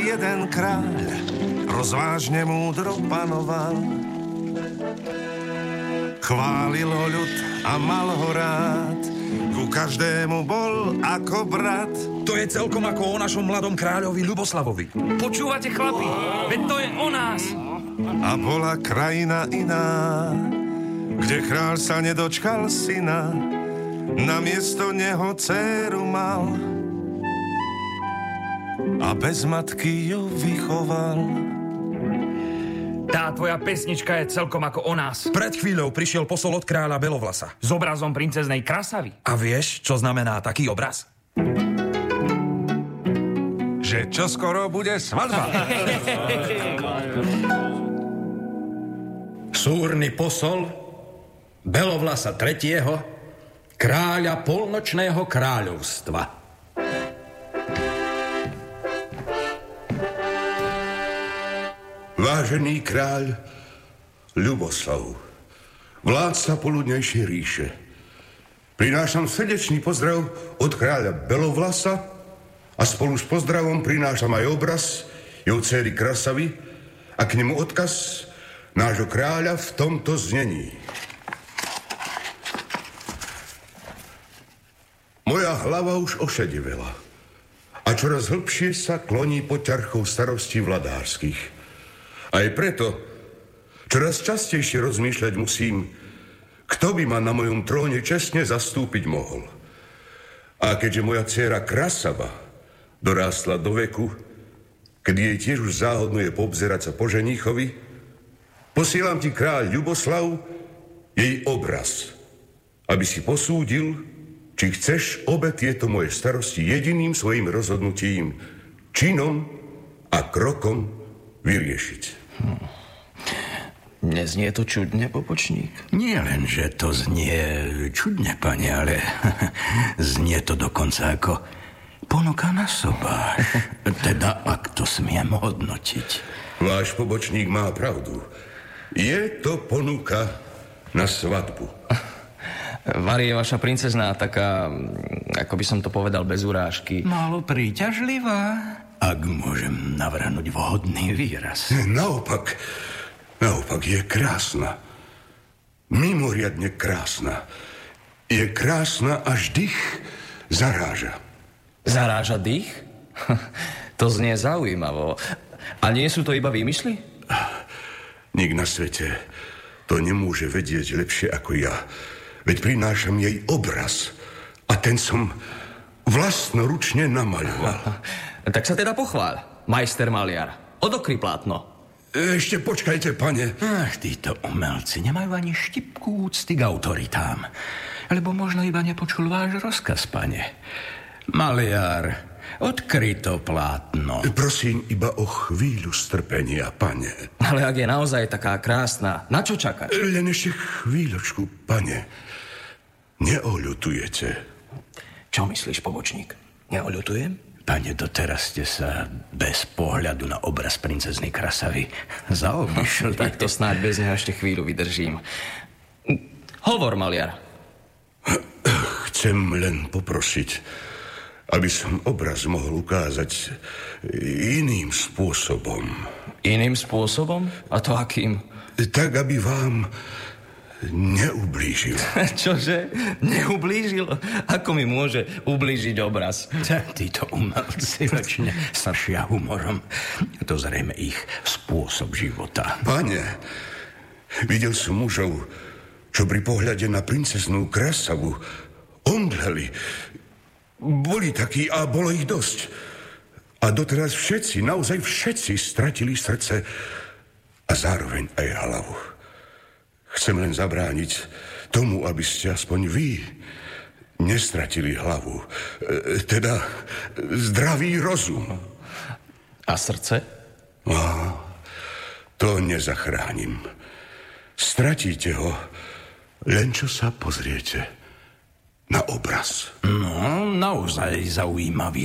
jeden kráľ rozvážne múdro panoval. Chválil ho ľud a mal ho rád, ku každému bol ako brat. To je celkom ako o našom mladom kráľovi Ľuboslavovi. Počúvate, chlapi? Veď to je o nás. A bola krajina iná, kde kráľ sa nedočkal syna, namiesto neho dcéru mal a bez matky ju vychoval. Tá tvoja pesnička je celkom ako o nás. Pred chvíľou prišiel posol od kráľa Belovlasa. S obrazom princeznej Krasavy. A vieš, čo znamená taký obraz? Že čoskoro bude svadba. Súrny posol Belovlasa III., kráľa polnočného kráľovstva. Vážený kráľ Ľuboslav, vládca poludnejšej ríše, prinášam srdečný pozdrav od kráľa Belovlasa a spolu s pozdravom prinášam aj obraz jeho dcéry Krasavy a k nemu odkaz nášho kráľa v tomto znení. Moja hlava už ošedivela a čoraz hlbšie sa kloní pod ťarchou starostí vladárskych. Aj preto čoraz častejšie rozmýšľať musím, kto by ma na mojom tróne čestne zastúpiť mohol. A keďže moja dcéra Krasava dorástla do veku, kedy jej tiež už záhodno je poobzerať sa po ženíchovi, posielam ti, kráľ Ľuboslav, jej obraz, aby si posúdil, či chceš obe tieto moje starosti jediným svojim rozhodnutím, činom a krokom vyriešiť. Neznie to čudne, pobočník? Nie len, že to znie čudne, pane, ale znie to dokonca ako ponuka na sobáš. Teda, ak to smiem hodnotiť. Váš pobočník má pravdu. Je to ponuka na svadbu. Vari je vaša princezná taká, ako by som to povedal bez urážky. Málo príťažlivá, ak môžem navrhnúť vhodný výraz. Naopak je krásna. Mimoriadne krásna. Je krásna, až dých zaráža. Zaráža dých? To znie zaujímavo. A nie sú to iba výmysly? Nik na svete to nemôže vedieť lepšie ako ja. Veď prinášam jej obraz. A ten som vlastnoručne namaľoval. Tak sa teda pochvál, majster maliar. Odokry plátno. Ešte počkajte, pane. Ach, títo umelci nemajú ani štipku úcty k autoritám. Lebo možno iba nepočul váš rozkaz, pane. Maliar, odkry to plátno. Prosím iba o chvíľu strpenia, pane. Ale ak je naozaj taká krásna, na čo čakať? Len ešte chvíľočku, pane. Neoľutujete. Čo myslíš, pobočník? Neoľutujem? Pane, doteraz ste sa bez pohľadu na obraz princezny Krasavy zaobišli. Tak to snáď bez neho ešte chvíľu vydržím. Hovor, maliar. Chcem len poprosiť, aby som obraz mohol ukázať iným spôsobom. Iným spôsobom? A to akým? Tak, aby vám neublížil. Čože? Neublížil? Ako mi môže ublížiť obraz? Títo umelci väčšine staršia humorom. To zrejme ich spôsob života. Pane, videl som mužov, čo pri pohľade na princeznú Krasavu omdleli. Boli takí a bolo ich dosť. A doteraz všetci, naozaj všetci stratili srdce a zároveň aj hlavu. Chcem len zabrániť tomu, aby ste aspoň vy nestratili hlavu. Teda zdravý rozum. A srdce? To nezachránim. Stratíte ho, len čo sa pozriete na obraz. No, naozaj zaujímavý